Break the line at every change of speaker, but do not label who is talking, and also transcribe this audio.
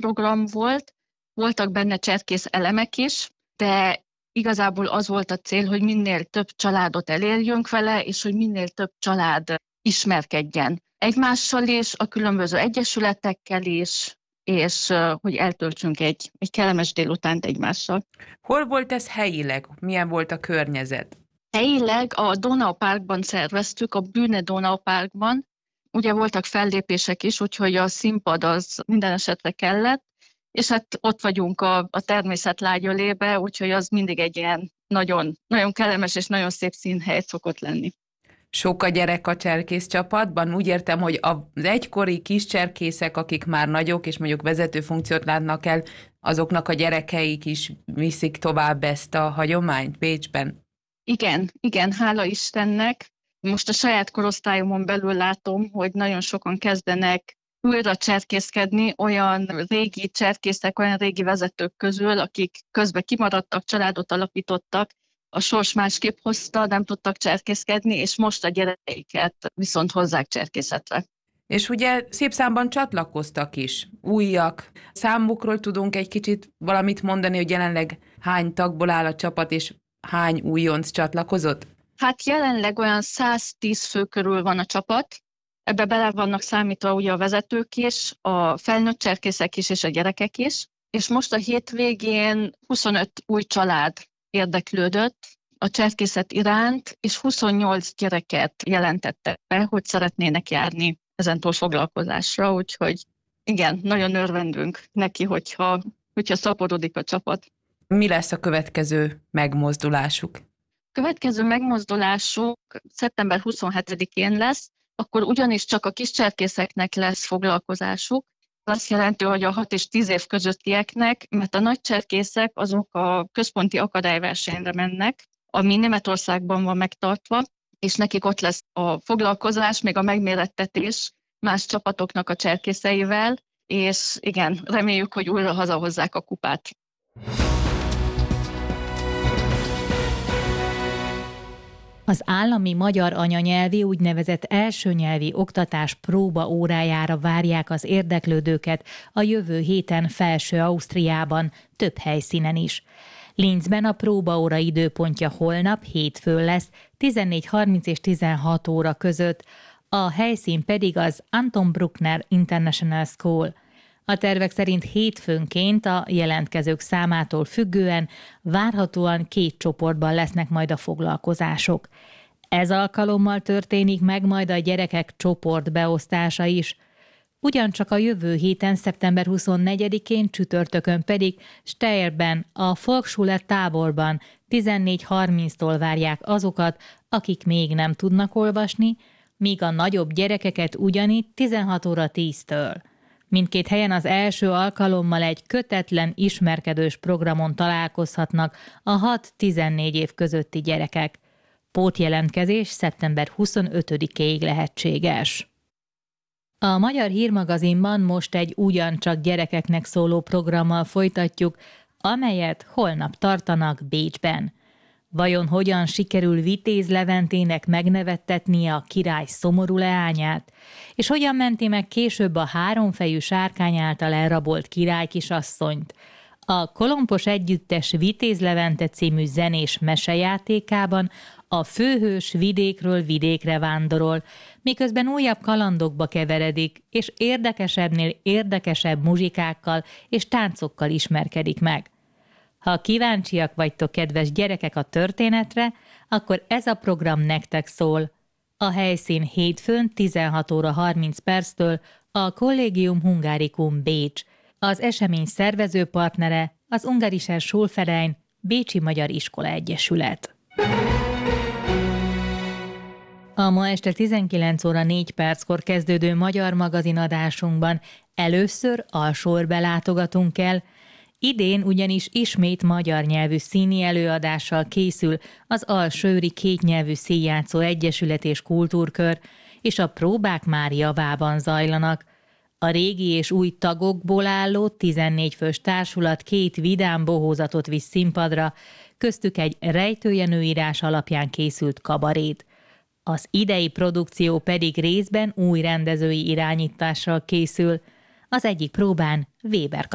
program volt, voltak benne cserkész elemek is, de igazából az volt a cél, hogy minél több családot elérjünk vele, és hogy minél több család ismerkedjen egymással is, a különböző egyesületekkel is, és hogy eltöltsünk egy kellemes délutánt egymással.
Hol volt ez helyileg? Milyen volt a környezet?
Helyileg a Donau Parkban szerveztük, a Bühne Donau Parkban. Ugye voltak fellépések is, úgyhogy a színpad az minden esetre kellett, és hát ott vagyunk a természet lágyolébe, úgyhogy az mindig egy ilyen nagyon, nagyon kellemes és nagyon szép színhely szokott lenni.
Sok a gyerek a cserkész csapatban? Úgy értem, hogy az egykori kis cserkészek, akik már nagyok, és mondjuk vezető funkciót látnak el, azoknak a gyerekeik is viszik tovább ezt a hagyományt Bécsben?
Igen, hála Istennek. Most a saját korosztályomon belül látom, hogy nagyon sokan kezdenek újra cserkészkedni, olyan régi cserkészek, olyan régi vezetők közül, akik közben kimaradtak, családot alapítottak, a sors másképp hozta, nem tudtak cserkészkedni, és most a gyerekeiket viszont hozzák cserkészetre.
És ugye szép számban csatlakoztak is, újak. Számukról tudunk egy kicsit valamit mondani, hogy jelenleg hány tagból áll a csapat, és hány újonc csatlakozott?
Hát jelenleg olyan 110 fő körül van a csapat, ebbe bele vannak számítva ugye a vezetők is, a felnőtt cserkészek is, és a gyerekek is, és most a hétvégén 25 új család érdeklődött a cserkészet iránt, és 28 gyereket jelentettek be, hogy szeretnének járni ezentúl foglalkozásra, úgyhogy igen, nagyon örvendünk neki, hogyha szaporodik a csapat.
Mi lesz a következő megmozdulásuk?
Következő megmozdulásuk szeptember 27-én lesz, akkor ugyanis csak a kis cserkészeknek lesz foglalkozásuk. Azt jelenti, hogy a 6 és 10 év közöttieknek, mert a nagy cserkészek azok a központi akadályversenyre mennek, ami Németországban van megtartva, és nekik ott lesz a foglalkozás, még a megmérettetés más csapatoknak a cserkészeivel, és igen, reméljük, hogy újra hazahozzák a kupát.
Az állami magyar anyanyelvi úgynevezett elsőnyelvi oktatás próbaórájára várják az érdeklődőket a jövő héten Felső-Ausztriában, több helyszínen is. Linzben a próbaóra időpontja holnap, hétfőn lesz, 14:30 és 16 óra között, a helyszín pedig az Anton Bruckner International School. A tervek szerint hétfőnként a jelentkezők számától függően várhatóan 2 csoportban lesznek majd a foglalkozások. Ez alkalommal történik meg majd a gyerekek csoportbeosztása is. Ugyancsak a jövő héten, szeptember 24-én, csütörtökön pedig Steyerben, a Volksschule táborban 14:30-tól várják azokat, akik még nem tudnak olvasni, míg a nagyobb gyerekeket ugyanitt 16:10-től. Mindkét helyen az első alkalommal egy kötetlen ismerkedős programon találkozhatnak a 6-14 év közötti gyerekek. Pótjelentkezés szeptember 25-éig lehetséges. A Magyar Hírmagazinban most egy ugyancsak gyerekeknek szóló programmal folytatjuk, amelyet holnap tartanak Bécsben. Vajon hogyan sikerül Vitéz Leventének megnevettetnie a király szomorú leányát, és hogyan menti meg később a 3 fejű sárkány által elrabolt királykisasszonyt? A Kolompos Együttes Vitéz Levente című zenés mesejátékában a főhős vidékről vidékre vándorol, miközben újabb kalandokba keveredik, és érdekesebbnél érdekesebb muzsikákkal és táncokkal ismerkedik meg. Ha kíváncsiak vagytok, kedves gyerekek, a történetre, akkor ez a program nektek szól. A helyszín hétfőn 16:30 a Collegium Hungaricum Bécs. Az esemény szervezőpartnere az Ungarischer Schulverein, Bécsi Magyar Iskola Egyesület. A ma este 19:04 kezdődő Magyar Magazin adásunkban először Alsóörbe látogatunk el. Idén ugyanis ismét magyar nyelvű színi előadással készül az Alsőri Kétnyelvű Színjátszó Egyesület és Kultúrkör, és a próbák már javában zajlanak. A régi és új tagokból álló 14 fős társulat 2 vidám bohózatot visz színpadra, köztük egy rejtőjenőírás alapján készült kabarét. Az idei produkció pedig részben új rendezői irányítással készül. Az egyik próbán Weber